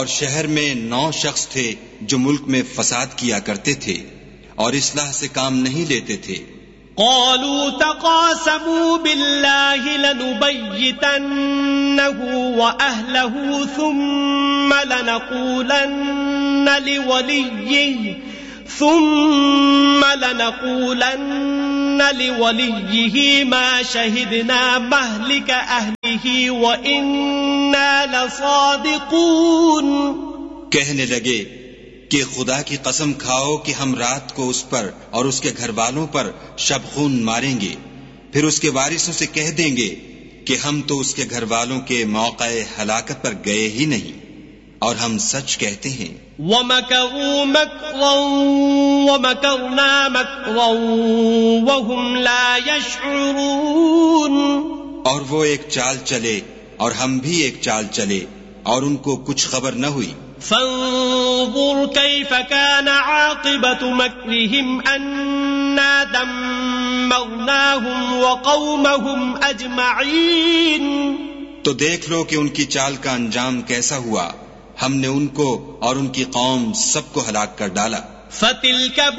اور شہر میں 9 شخص تھے جو ملک میں فساد کیا کرتے تھے اور اصلاح سے کام نہیں لیتے تھے. قالوا تقاسموا بالله لنبيتنه وأهله ثم لنقولن لوليه ما شهدنا مهلك أهله وإنا لصادقون. کہنے لگے کہ خدا کی قسم کھاؤ کہ ہم رات کو اس پر اور اس کے گھر والوں پر شب خون ماریں گے، پھر اس کے وارثوں سے کہہ دیں گے کہ ہم تو اس کے گھر والوں کے موقع ہلاکت پر گئے ہی نہیں اور ہم سچ کہتے ہیں. وَمَكَرُوا مَكْرًا وَمَكَرْنَا مَكْرًا وَهُمْ لَا يَشْعُرُونَ. اور وہ ایک چال چلے اور ہم بھی ایک چال چلے اور ان کو کچھ خبر نہ ہوئی. فانظر كيف كان عاقبة مكرهم أنا دمرناهم وقومهم أجمعين. تو دیکھ لو کہ ان کی چال کا انجام کیسا ہوا، ہم نے ان کو اور ان کی قوم سب کو ہلاک کر ڈالا. فتلك